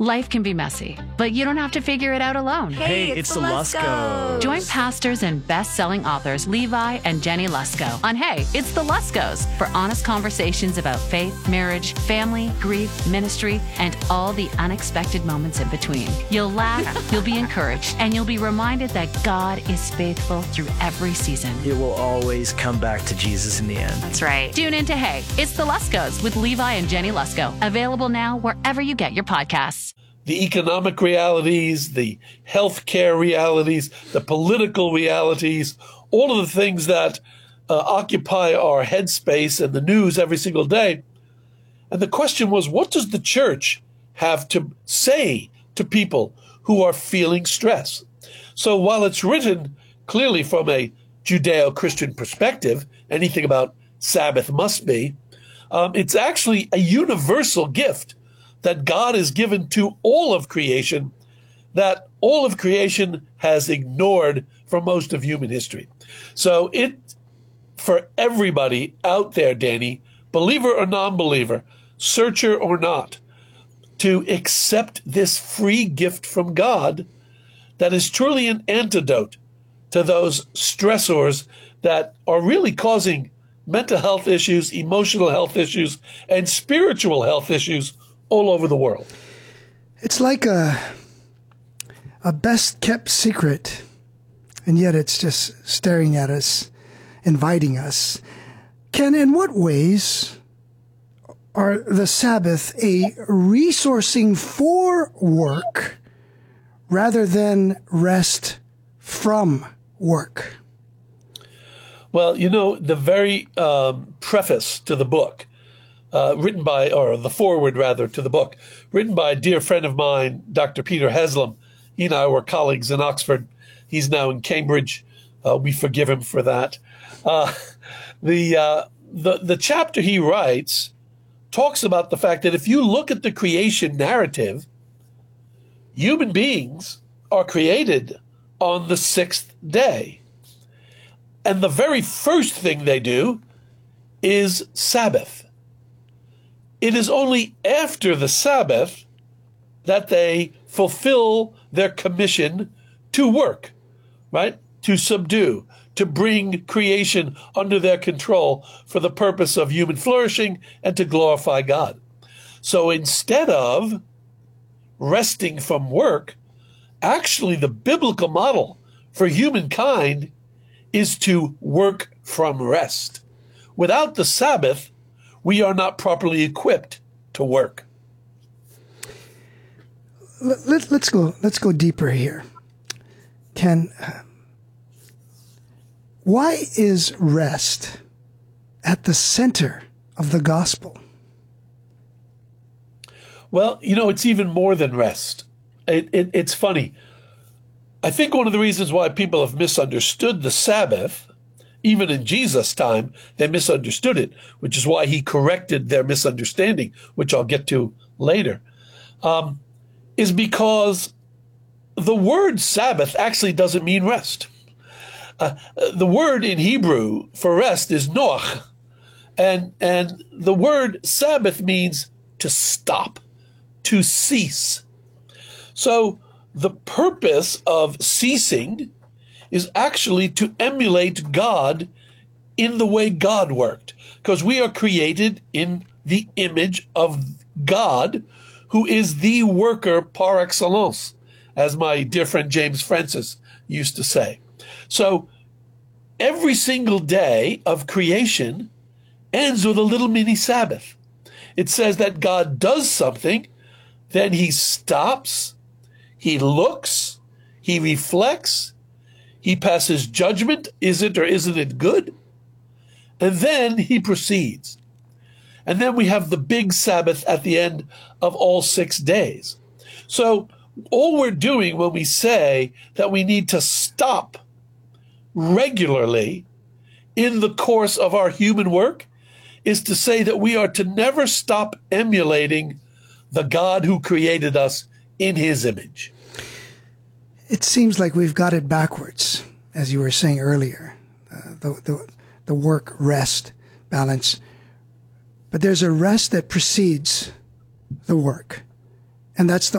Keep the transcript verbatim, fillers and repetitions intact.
Life can be messy, but you don't have to figure it out alone. Hey, Hey, it's, it's the the Luskos. Join pastors and best-selling authors Levi and Jenny Lusko on Hey, It's the Luskos for honest conversations about faith, marriage, family, grief, ministry, and all the unexpected moments in between. You'll laugh, you'll be encouraged, and you'll be reminded that God is faithful through every season. It will always come back to Jesus in the end. That's right. Tune in to Hey, It's the Luskos with Levi and Jenny Lusko. Available now wherever you get your podcasts. The economic realities, the healthcare realities, the political realities, all of the things that uh, occupy our headspace and the news every single day. And the question was, what does the church have to say to people who are feeling stress? So while it's written clearly from a Judeo-Christian perspective, anything about Sabbath must be, um, it's actually a universal gift that God has given to all of creation, that all of creation has ignored for most of human history. So it, for everybody out there, Danny, believer or non-believer, searcher or not, to accept this free gift from God that is truly an antidote to those stressors that are really causing mental health issues, emotional health issues, and spiritual health issues all over the world. It's like a a best-kept secret, and yet it's just staring at us, inviting us. Ken, in what ways are the Sabbath a resourcing for work rather than rest from work? Well, you know, the very um, preface to the book, uh, written by, or the foreword rather, to the book, written by a dear friend of mine, Doctor Peter Haslam. He and I were colleagues in Oxford. He's now in Cambridge. Uh, we forgive him for that. Uh, the, uh, the the chapter he writes talks about the fact that if you look at the creation narrative, human beings are created on the sixth day. And the very first thing they do is Sabbath. It is only after the Sabbath that they fulfill their commission to work, right? To subdue, to bring creation under their control for the purpose of human flourishing and to glorify God. So instead of resting from work, actually the biblical model for humankind is to work from rest. Without the Sabbath, we are not properly equipped to work. Let, let's go. Let's go deeper here. Ken, why is rest at the center of the gospel? Well, you know, it's even more than rest. It, it, it's funny. I think one of the reasons why people have misunderstood the Sabbath, even in Jesus' time, they misunderstood it, which is why he corrected their misunderstanding, which I'll get to later, um, is because the word Sabbath actually doesn't mean rest. Uh, the word in Hebrew for rest is noach, and, and the word Sabbath means to stop, to cease. So the purpose of ceasing is actually to emulate God in the way God worked, because we are created in the image of God, who is the worker par excellence, as my dear friend James Francis used to say. So every single day of creation ends with a little mini Sabbath. It says that God does something, then he stops, he looks, he reflects, he passes judgment, is it or isn't it good? And then he proceeds. And then we have the big Sabbath at the end of all six days. So all we're doing when we say that we need to stop regularly in the course of our human work is to say that we are to never stop emulating the God who created us in his image. It seems like we've got it backwards, as you were saying earlier, uh, the, the, the work-rest balance. But there's a rest that precedes the work, and that's the